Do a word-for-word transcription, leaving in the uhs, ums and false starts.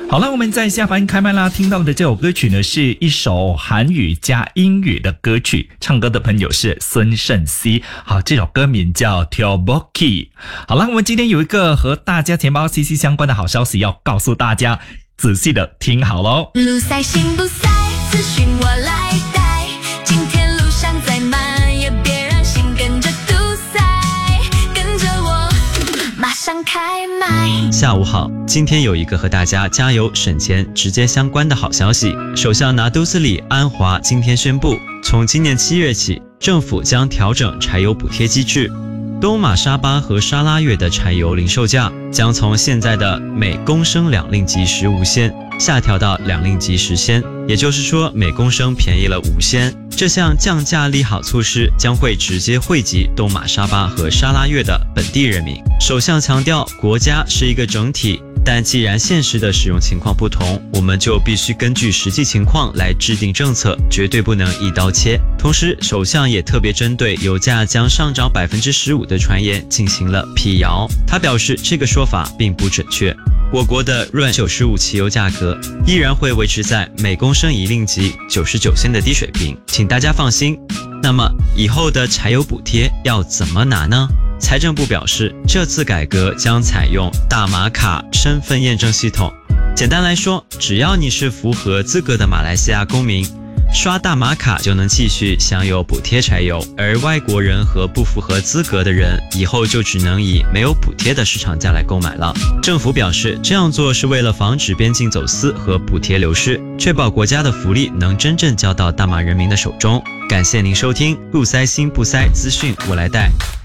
好了，我们在下班开麦啦，听到的这首歌曲呢，是一首韩语加英语的歌曲，唱歌的朋友是孙盛熙。好，这首歌名叫 Tteokbokki。好了，我们今天有一个和大家钱包息息相关的好消息要告诉大家，仔细的听好咯。 路塞心不塞，资讯我来带，今天路上再慢也别让心跟着堵塞，跟着我马上开麦。 下午好，今天有一个和大家加油省钱直接相关的好消息。首相拿督斯里安华今天宣布，从今年七月起，政府将调整柴油补贴机制。东马沙巴和沙拉越的柴油零售价将从现在的每公升两令吉十五仙下调到两令吉十仙，也就是说每公升便宜了五仙。这项降价利好措施将会直接惠及东马沙巴和沙拉越的本地人民。首相强调，国家是一个整体，但既然现实的使用情况不同，我们就必须根据实际情况来制定政策，绝对不能一刀切。同时，首相也特别针对油价将上涨百分之十五的传言进行了辟谣。他表示，这个说法并不准确。我国的润九十五汽油价格依然会维持在每公升一令吉九十九仙的低水平，请大家放心。那么，以后的柴油补贴要怎么拿呢？财政部表示，这次改革将采用大马卡身份验证系统。简单来说，只要你是符合资格的马来西亚公民，刷大马卡就能继续享有补贴柴油，而外国人和不符合资格的人以后就只能以没有补贴的市场价来购买了。政府表示，这样做是为了防止边境走私和补贴流失，确保国家的福利能真正交到大马人民的手中。感谢您收听路塞心不塞资讯我来带。